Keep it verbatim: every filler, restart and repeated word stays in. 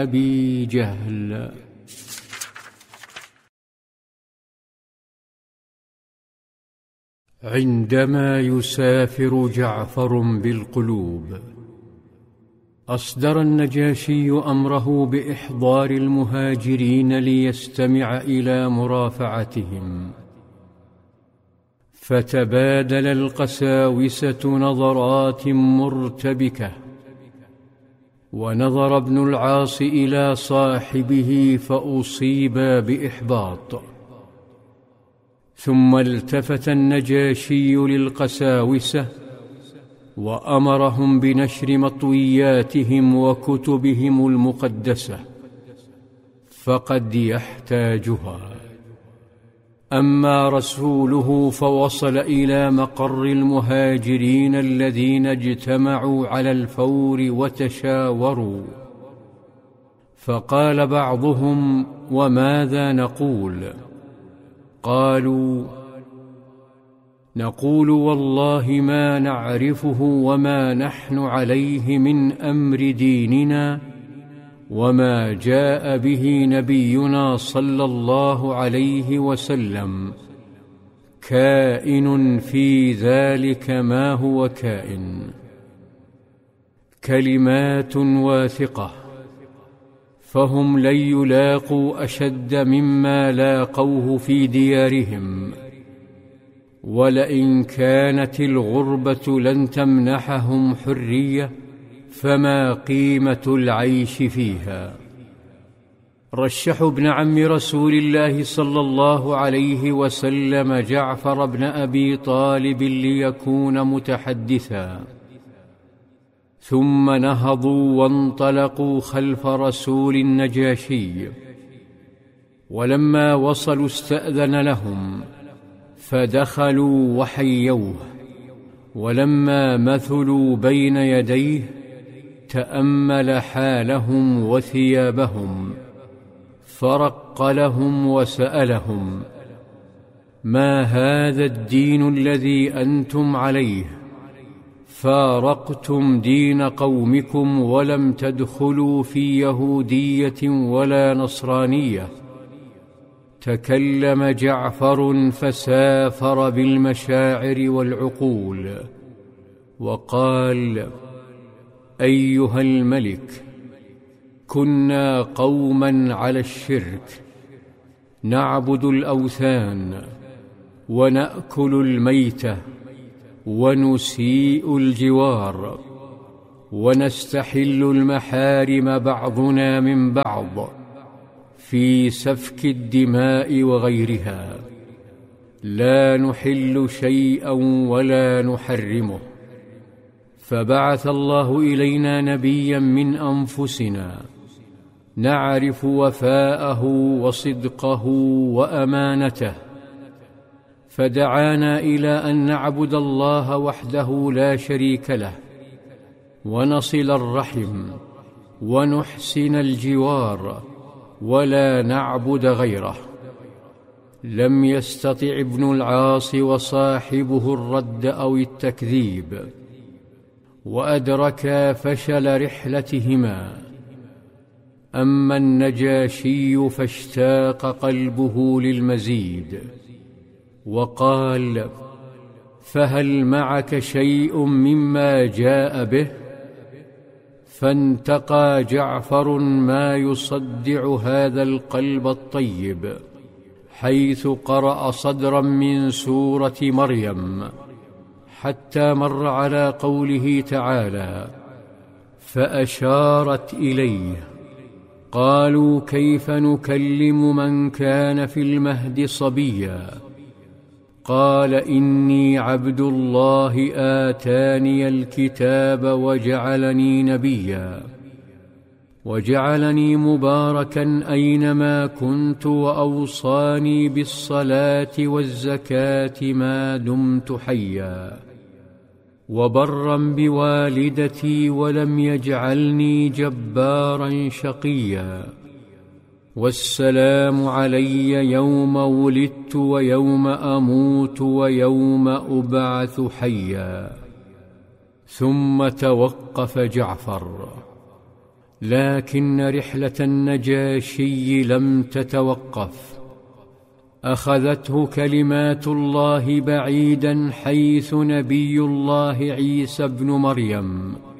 أبي جهل. عندما يسافر جعفر بالقلوب، أصدر النجاشي أمره بإحضار المهاجرين ليستمع إلى مرافعتهم، فتبادل القساوسة نظرات مرتبكة، ونظر ابن العاص إلى صاحبه فأصيب بإحباط. ثم التفت النجاشي للقساوسة وأمرهم بنشر مطوياتهم وكتبهم المقدسة، فقد يحتاجها. أما رسوله فوصل إلى مقر المهاجرين الذين اجتمعوا على الفور وتشاوروا، فقال بعضهم: وماذا نقول؟ قالوا: نقول والله ما نعرفه وما نحن عليه من أمر ديننا وما جاء به نبينا صلى الله عليه وسلم، كائن في ذلك ما هو كائن. كلمات واثقة، فهم لن يلاقوا أشد مما لاقوه في ديارهم، ولئن كانت الغربة لن تمنحهم حرية فما قيمة العيش فيها. رشحوا ابن عم رسول الله صلى الله عليه وسلم جعفر بن أبي طالب ليكون متحدثا، ثم نهضوا وانطلقوا خلف رسول النجاشي. ولما وصلوا استأذن لهم، فدخلوا وحيوه، ولما مثلوا بين يديه تأمل حالهم وثيابهم، فرق لهم وسألهم: ما هذا الدين الذي أنتم عليه؟ فارقتم دين قومكم ولم تدخلوا في يهودية ولا نصرانية. تكلم جعفر فسافر بالمشاعر والعقول، وقال: أيها الملك، كنا قوما على الشرك، نعبد الأوثان ونأكل الميتة ونسيء الجوار ونستحل المحارم بعضنا من بعض في سفك الدماء وغيرها، لا نحل شيئا ولا نحرمه. فبعث الله إلينا نبيا من أنفسنا نعرف وفاءه وصدقه وأمانته، فدعانا إلى أن نعبد الله وحده لا شريك له، ونصل الرحم ونحسن الجوار، ولا نعبد غيره. لم يستطع ابن العاص وصاحبه الرد أو التكذيب، وأدركا فشل رحلتهما. أما النجاشي فاشتاق قلبه للمزيد، وقال: فهل معك شيء مما جاء به؟ فانتقى جعفر ما يصدع هذا القلب الطيب، حيث قرأ صدرا من سورة مريم، حتى مر على قوله تعالى: فأشارت إليه. قالوا: كيف نكلم من كان في المهد صبيا؟ قال: إني عبد الله آتاني الكتاب وجعلني نبيا، وجعلني مباركا أينما كنت، وأوصاني بالصلاة والزكاة ما دمت حيا، وبرا بوالدتي، ولم يجعلني جبارا شقيا، والسلام علي يوم ولدت ويوم أموت ويوم أبعث حيا. ثم توقف جعفر، لكن رحلة النجاشي لم تتوقف. أخذته كلمات الله بعيدا حيث نبي الله عيسى ابن مريم